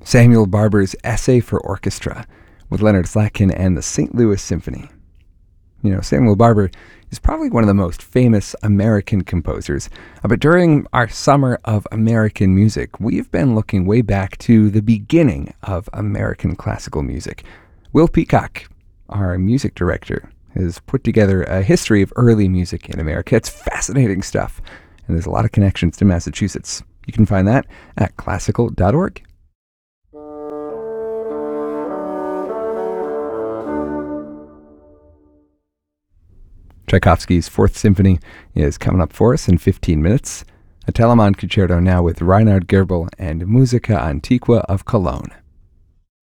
Samuel Barber's Essay for Orchestra with Leonard Slatkin and the St. Louis Symphony. Samuel Barber is probably one of the most famous American composers, but during our Summer of American Music, we've been looking way back to the beginning of American classical music. Will Peacock, our music director, has put together a history of early music in America. It's fascinating stuff, and there's a lot of connections to Massachusetts. You can find that at classical.org. Tchaikovsky's Fourth Symphony is coming up for us in 15 minutes. A Telemann concerto now with Reinhard Goebel and Musica Antiqua of Cologne.